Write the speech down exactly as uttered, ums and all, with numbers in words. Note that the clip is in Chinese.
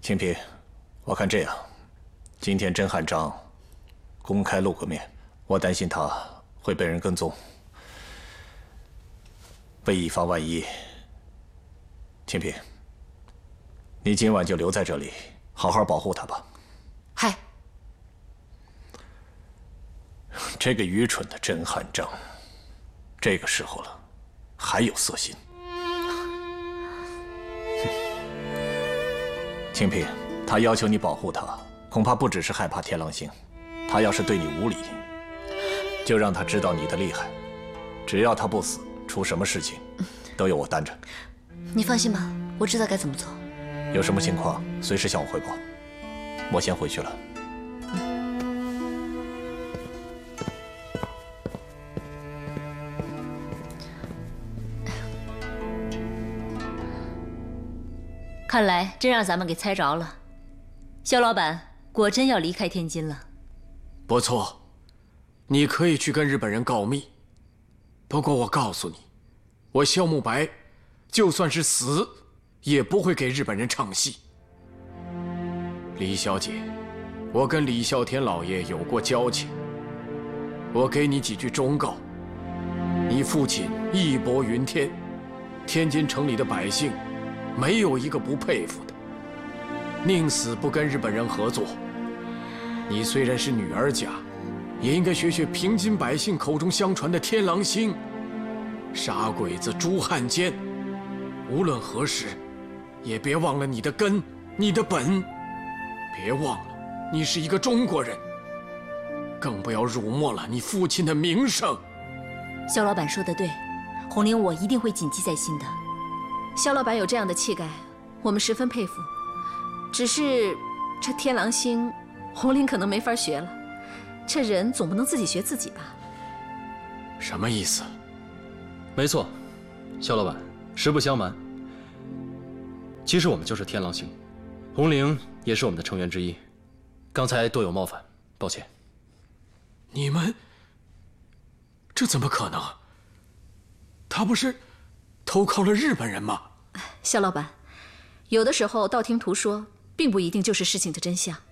清平，我看这样，今天甄汉章公开露个面，我担心他会被人跟踪。为以防万一，清平，你今晚就留在这里，好好保护他吧。 嗨， 这个愚蠢的甄汉章，这个时候了，还有色心。清平，他要求你保护他，恐怕不只是害怕天狼星，他要是对你无礼，就让他知道你的厉害。只要他不死，出什么事情，都由我担着。 你放心吧，我知道该怎么做。 有什么情况，随时向我汇报。我先回去了。 看来真让咱们给猜着了，肖老板果真要离开天津了。 不错，你可以去跟日本人告密。不过我告诉你，我肖慕白就算是死，也不会给日本人唱戏。李小姐，我跟李啸天老爷有过交情，我给你几句忠告：你父亲义薄云天，天津城里的百姓没有一个不佩服的，宁死不跟日本人合作。你虽然是女儿家，也应该学学平津百姓口中相传的天狼星。傻鬼子朱汉奸，无论何时，也别忘了你的根，你的本。别忘了，你是一个中国人，更不要辱没了你父亲的名声。 肖老板说的对，红玲我一定会谨记在心的。 肖老板有这样的气概，我们十分佩服。只是这天狼星，红玲可能没法学了。这人总不能自己学自己吧？ 什么意思？ 没错，肖老板，实不相瞒，其实我们就是天狼星，红玲也是我们的成员之一。刚才多有冒犯，抱歉。 你们，这怎么可能？他不是投靠了日本人吗？ 肖老板，有的时候道听途说，并不一定就是事情的真相。